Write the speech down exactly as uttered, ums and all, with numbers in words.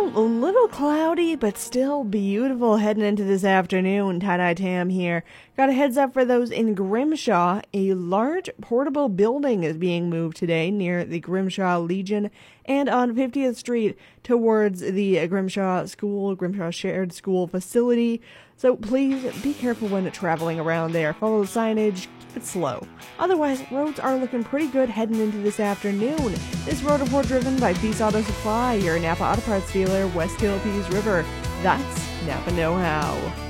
a little cloudy, but still beautiful heading into this afternoon. Tie-dye Tam here. Got a heads up for those in Grimshaw. A large portable building is being moved today near the Grimshaw Legion and on fiftieth Street towards the Grimshaw School, Grimshaw Shared School facility. So please be careful when traveling around there. Follow the signage. Keep it slow. Otherwise, roads are looking pretty good heading into this afternoon. This road report driven by Peace Auto Supply, your Napa Auto Parts dealer, West Hill Peace River. That's Napa Know How.